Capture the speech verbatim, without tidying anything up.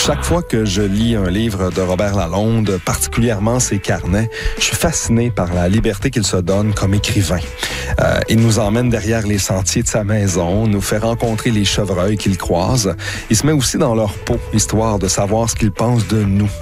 Chaque fois que je lis un livre de Robert Lalonde, particulièrement ses carnets, je suis fasciné par la liberté qu'il se donne comme écrivain. Euh, il nous emmène derrière les sentiers de sa maison, nous fait rencontrer les chevreuils qu'il croise. Il se met aussi dans leur peau, histoire de savoir ce qu'ils pensent de nous.